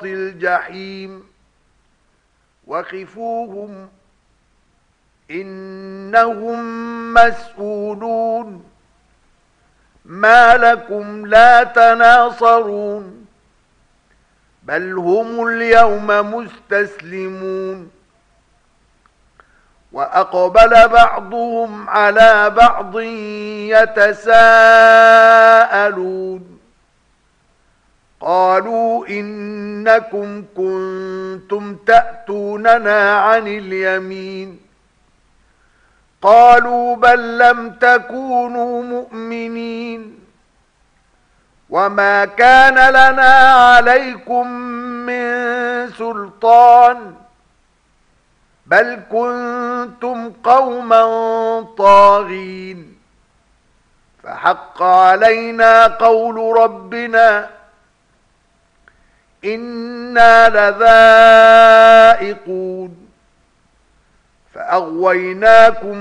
الجحيم وقفوهم إنهم مسؤولون ما لكم لا تناصرون بل هم اليوم مستسلمون وأقبل بعضهم على بعض يتساءلون قالوا إنكم كنتم تأتوننا عن اليمين قالوا بل لم تكونوا مؤمنين وما كان لنا عليكم من سلطان بل كنتم قوما طاغين فحق علينا قول ربنا إنا لذائقون فأغويناكم